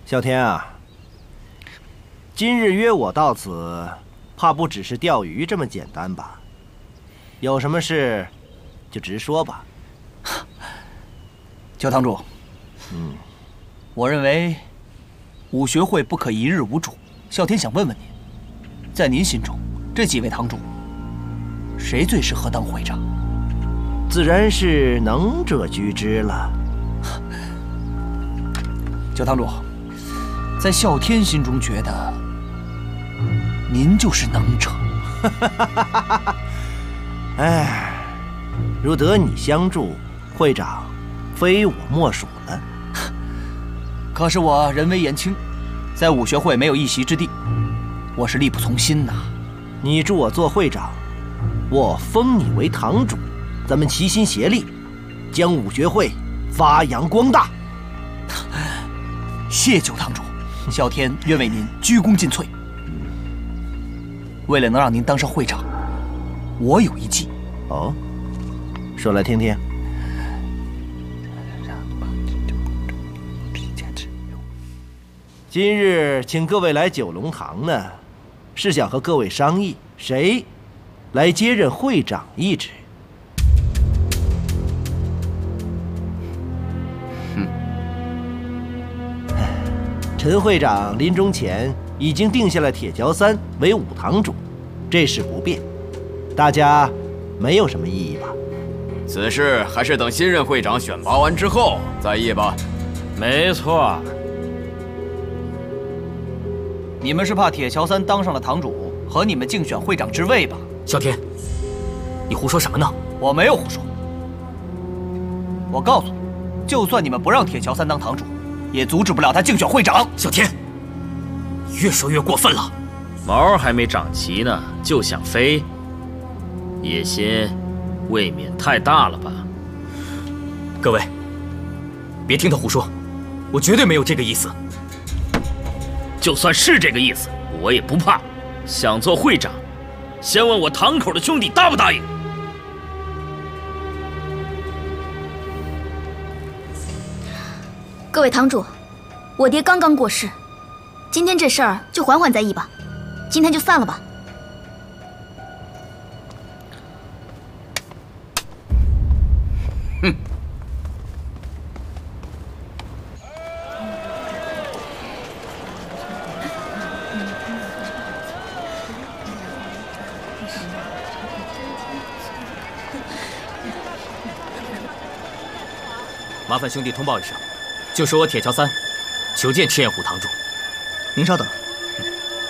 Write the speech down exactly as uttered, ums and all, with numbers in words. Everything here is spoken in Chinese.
啸天啊，今日约我到此，怕不只是钓鱼这么简单吧？有什么事，就直说吧。 焦堂主， 嗯， 我认为武学会不可一日无主。啸天想问问您，在您心中，这几位堂主，谁最适合当会长？ 自然是能者居之了。 焦堂主，在啸天心中觉得您就是能者。 哎，如得你相助，会长非我莫属了。 可是我人微言轻，在武学会没有一席之地，我是力不从心呐。 你助我做会长，我封你为堂主，咱们齐心协力，将武学会发扬光大。 谢九堂主，啸天愿为您鞠躬尽瘁。为了能让您当上会长，我有一计。 哦，说来听听。今日请各位来九龙堂呢，是想和各位商议，谁来接任会长一职。 嗯， 陈会长临终前已经定下了铁桥三为武堂主，这事不变，大家没有什么异议吧？ 此事还是等新任会长选拔完之后再议吧。 没错。 你们是怕铁桥三当上了堂主，和你们竞选会长之位吧？ 啸天，你胡说什么呢？ 我没有胡说。我告诉你，就算你们不让铁桥三当堂主，也阻止不了他竞选会长。 啸天，越说越过分了。 毛还没长齐呢，就想飞，野心未免太大了吧？ 各位，别听他胡说，我绝对没有这个意思。 就算是这个意思，我也不怕。想做会长，先问我堂口的兄弟答不答应。 各位堂主，我爹刚刚过世，今天这事儿就缓缓再议吧，今天就散了吧。 哼。 麻烦兄弟通报一声，就说我铁桥三求见赤焰虎堂主。 您稍等。